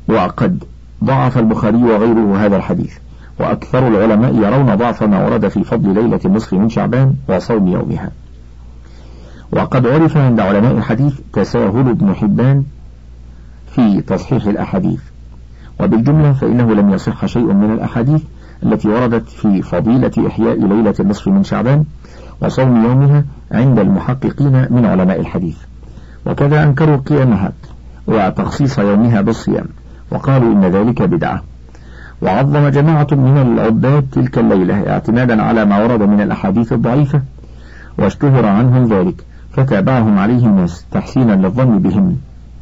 وقد ضعف البخاري وغيره هذا الحديث، وأكثر العلماء يرون ضعف ما ورد في فضل ليلة النصف من شعبان وصوم يومها. وقد عرف عند علماء الحديث تساهل ابن حبان في تصحيح الأحاديث، وبالجملة فإنه لم يصح شيء من الأحاديث التي وردت في فضيلة إحياء ليلة النصف من شعبان وصوم يومها عند المحققين من علماء الحديث، وكذا أنكروا قيامها وتخصيص يومها بالصيام، وقالوا إن ذلك بدعة. وعظم جماعة من العباد تلك الليلة اعتمادا على ما ورد من الأحاديث الضعيفة، واشتهر عنهم ذلك فتابعهم عليه الناس تحسينا للظن بهم،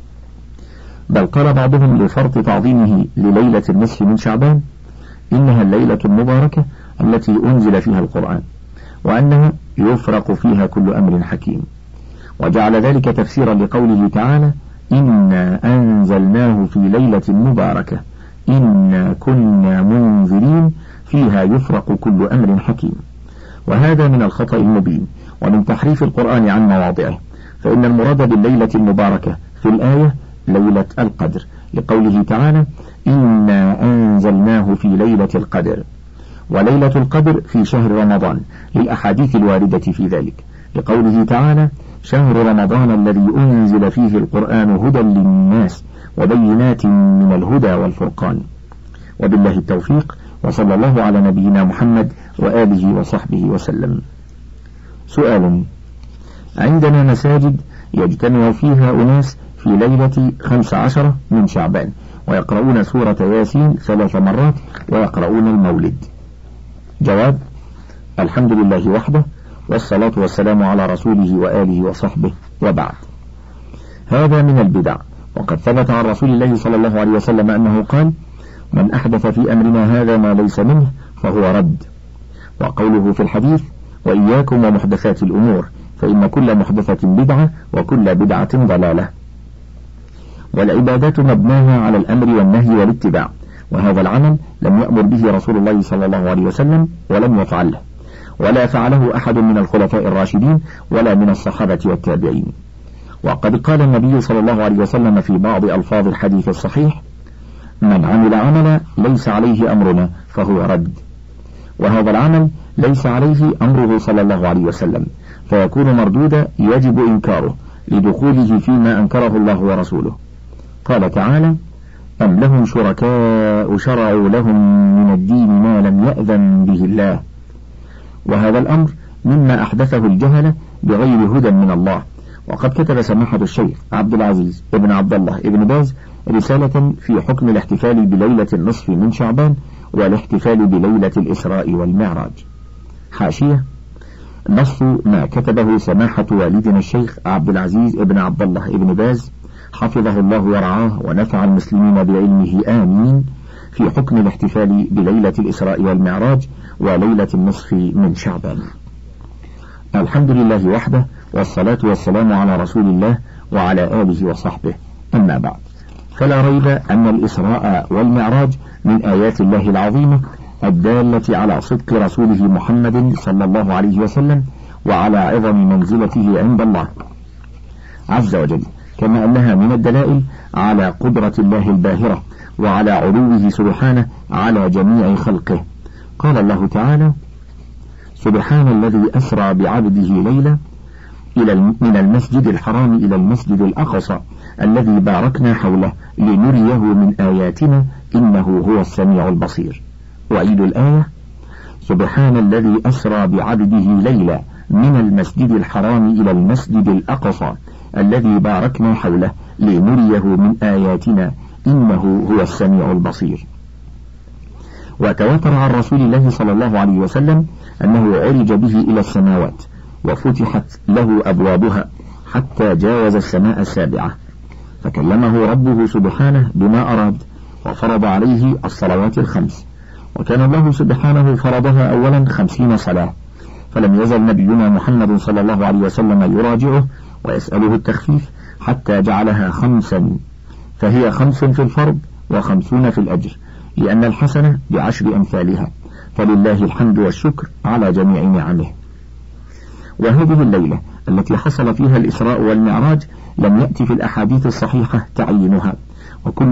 بل قال بعضهم لفرط تعظيمه لليلة النصف من شعبان إنها الليلة المباركة التي أنزل فيها القرآن، وأنها يفرق فيها كل أمر حكيم، وجعل ذلك تفسيرا لقوله تعالى إنا أنزلناه في ليلة مباركة إنا كنا منذرين فيها يفرق كل أمر حكيم. وهذا من الخطأ المبين ومن تحريف القرآن عن مواضعه، فإن المراد بالليلة المباركة في الآية ليلة القدر، لقوله تعالى إنا أنزلناه في ليلة القدر، وليلة القدر في شهر رمضان للأحاديث الواردة في ذلك، لقوله تعالى شهر رمضان الذي أنزل فيه القرآن هدى للناس وبينات من الهدى والفرقان. وبالله التوفيق، وصلى الله على نبينا محمد وآله وصحبه وسلم. سؤال: عندنا مساجد يجتمع فيها أناس في ليلة 15 من شعبان ويقرؤون سورة ياسين 3 مرات ويقرؤون المولد. جواب: الحمد لله وحده، والصلاة والسلام على رسوله وآله وصحبه، وبعد. هذا من البدع، وقد ثبت عن رسول الله صلى الله عليه وسلم أنه قال: من أحدث في أمرنا هذا ما ليس منه فهو رد. وقوله في الحديث: وإياكم ومحدثات الأمور فإن كل محدثة بدعة وكل بدعة ضلالة. والعبادات مبناها على الأمر والنهي والاتباع، وهذا العمل لم يأمر به رسول الله صلى الله عليه وسلم ولم يفعله، ولا فعله أحد من الخلفاء الراشدين ولا من الصحابة والتابعين. وقد قال النبي صلى الله عليه وسلم في بعض ألفاظ الحديث الصحيح: من عمل عملا ليس عليه أمرنا فهو رد. وهذا العمل ليس عليه أمره صلى الله عليه وسلم، فيكون مردودا يجب إنكاره لدخوله فيما أنكره الله ورسوله. قال تعالى: أم لهم شركاء شرعوا لهم من الدين ما لم يأذن به الله. وهذا الأمر مما أحدثه الجهلة بغير هدى من الله. وقد كتب سماحة الشيخ عبد العزيز ابن عبد الله ابن باز رسالة في حكم الاحتفال بليلة النصف من شعبان والاحتفال بليلة الإسراء والمعراج. حاشية: نص ما كتبه سماحة والدنا الشيخ عبد العزيز ابن عبد الله ابن باز حفظه الله ورعاه ونفع المسلمين بعلمه آمين في حكم الاحتفال بليلة الإسراء والمعراج وليلة النصف من شعبان. الحمد لله وحده، والصلاة والسلام على رسول الله وعلى آله وصحبه، أما بعد، فلا ريب أن الإسراء والمعراج من آيات الله العظيمة الدالة على صدق رسوله محمد صلى الله عليه وسلم وعلى عظم منزلته عند الله عز وجل، كما أنها من الدلائل على قدرة الله الباهرة وعلى علوه سبحانه على جميع خلقه. قال الله تعالى: سبحان الذي أسرى بعبده ليلا من المسجد الحرام إلى المسجد الأقصى الذي باركنا حوله لنريه من آياتنا إنه هو السميع البصير. وعيد الآية: سبحان الذي أسرى بعبده ليلا من المسجد الحرام إلى المسجد الأقصى الذي باركنا حوله لنريه من آياتنا إنه هو السميع البصير. وتواتر عن رسول الله صلى الله عليه وسلم أنه عرج به إلى السماوات وفتحت له أبوابها حتى جاوز السماء السابعة، فكلمه ربه سبحانه بما أراد وفرض عليه الصلوات الخمس، وكان الله سبحانه فرضها أولا 50 صلاة، فلم يزل نبينا محمد صلى الله عليه وسلم يراجعه ويسأله التخفيف حتى جعلها 5، فهي 5 في الفرض و50 في الأجر، لأن الحسنة ب10 أمثالها، فلله الحمد والشكر على جميع نعمه. وهذه الليلة التي حصل فيها الإسراء والمعراج لم يأتي في الأحاديث الصحيحة تعيينها، وكل